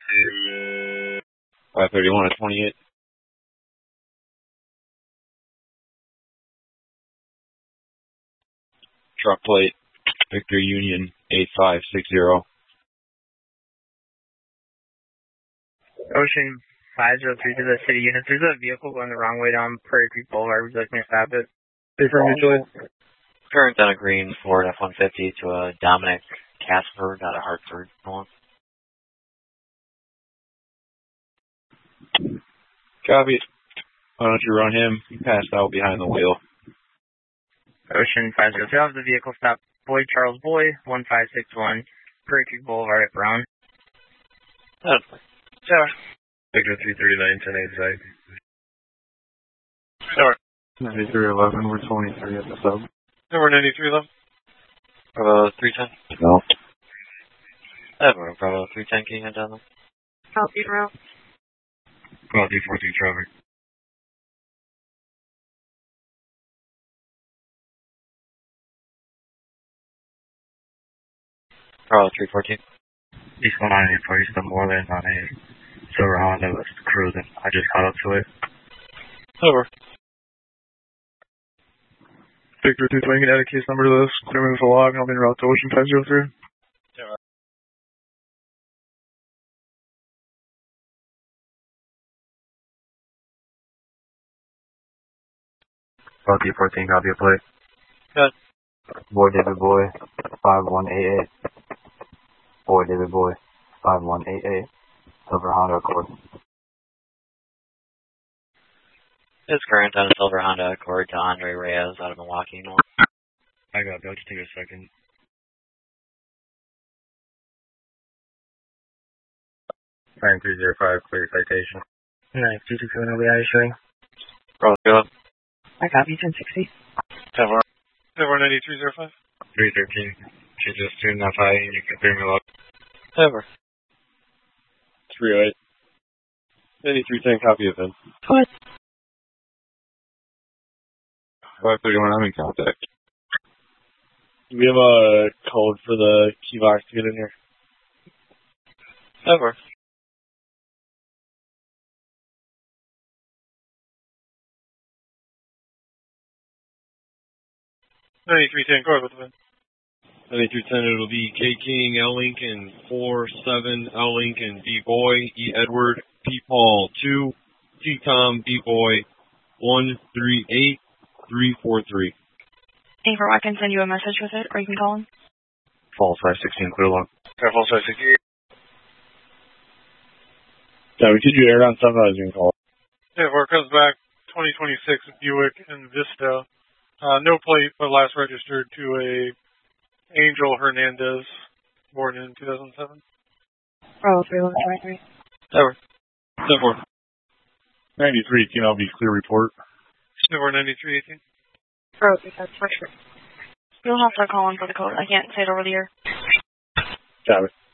531 at 28. Truck plate, Victor Union 8560. Ocean 503 to the city unit. There's a vehicle going the wrong way down Prairie Creek Boulevard. Would you like me to stop it? Current on a green Ford F-150 to a Dominic Casper out of Hartford. Copy. Why don't you run him? He passed out behind the wheel. Ocean 503. Have the vehicle stop Boyd Charles Boy, 1561, Prairie Creek Boulevard at Brown. Sure. Victor 339, 10 Sure. 9311, we're 23 at the sub. Number 9311. Bravo 310. No. Bravo 310, can you head down there? Copy, bro. Bravo 343 traffic. Bravo 314. East 194, East of Moreland on a silver Honda was cruising. I just caught up to it. Over. Victor 220, can add a case number to this. Clear me with a log and I'll be en route to Ocean 503. Bravo 314, copy a plate. Good. Boy David Boy, 5188. Boy David Boy, 5188. Silver Honda Accord. It's current on a silver Honda Accord to Andre Reyes out of Milwaukee. I got it. I'll just take a second. Frank 305, clear citation. Nice. 227 will be out of showing. Bravo 311. I copy 1060. Number 9305. 313. Should just tune that high and you can clear me log. Over. 308. 9310, copy of him. What? 531, I'm in contact. Do we have a code for the key box to get in here? Over. Go ahead with the 9310, it'll be K King, L Lincoln, 47, L Lincoln, B Boy, E Edward, P Paul, 2, T Tom, B Boy, 138343. April, I can send you a message with it, or you can call him. False 516, clear log. False 516. Yeah, we could do air on sunrise and call. Yeah, where it comes back, 2026 Buick and Vista. No plate, but last registered to a Angel Hernandez, born in 2007. Bravo 3123. Over. 93, can all be clear report. Number 9318. Bravo 356. You'll have to call in for the code. I can't say it over the air. Got it.